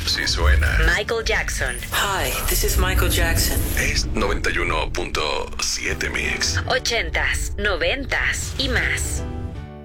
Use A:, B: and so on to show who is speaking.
A: si suena.
B: Michael Jackson.
C: Hi, this is Michael Jackson.
A: Es 91.7 Mix.
B: 80s, 90s y más.